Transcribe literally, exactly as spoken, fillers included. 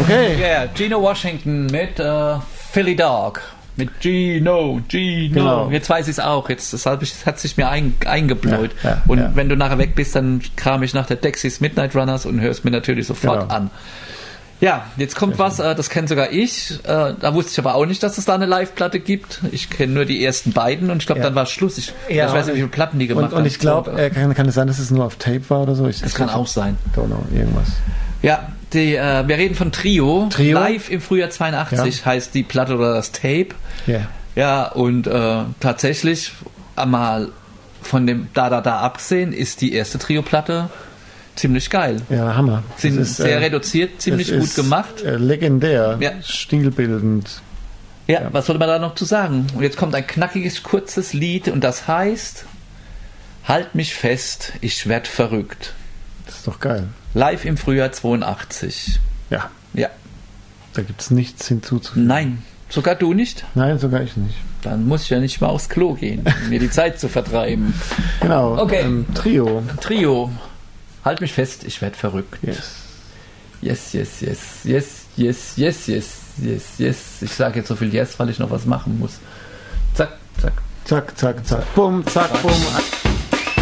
Okay. Ja, yeah, Gino Washington mit äh, Philly Dog. Mit Gino, Gino. Genau. Jetzt weiß ich es auch. Jetzt das hat, das hat sich mir ein, eingebläut. Ja, ja, und ja. wenn du nachher weg bist, dann kram ich nach der Dexys Midnight Runners und hörst mir natürlich sofort genau. an. Ja, jetzt kommt was, äh, das kenne sogar ich. Äh, da wusste ich aber auch nicht, dass es da eine Live-Platte gibt. Ich kenne nur die ersten beiden und ich glaube, ja. dann war Schluss. Ich, ja, ich weiß nicht, wie viele Platten die gemacht und, haben. Und ich glaube, äh, kann, kann es sein, dass es nur auf Tape war oder so? Ich, das kann auch sein. Don't know, irgendwas. Ja, die, äh, wir reden von Trio. Trio. Live im Frühjahr zweiundachtzig ja. heißt die Platte oder das Tape. Yeah. Ja, und äh, tatsächlich, einmal von dem Da Da Da abgesehen, ist die erste Trio-Platte ziemlich geil. Ja, Hammer. Sind ist, sehr äh, reduziert, ziemlich gut ist, gemacht. Äh, legendär, ja. stilbildend. Ja, ja, was soll man da noch zu sagen? Und jetzt kommt ein knackiges, kurzes Lied und das heißt Halt mich fest, ich werd verrückt. Das ist doch geil. Live im Frühjahr zweiundachtzig. Ja. Ja. Da gibt es nichts hinzuzufügen. Nein. Sogar du nicht? Nein, sogar ich nicht. Dann muss ich ja nicht mal aufs Klo gehen, um mir die Zeit zu vertreiben. Genau. Okay. Ähm, Trio. Trio. Halt mich fest, ich werd verrückt. Yes. Yes, yes, yes, yes, yes, yes, yes, yes, yes. Ich sage jetzt so viel Yes, weil ich noch was machen muss. Zack, zack. Zack, zack, zack. Bumm, zack, bumm.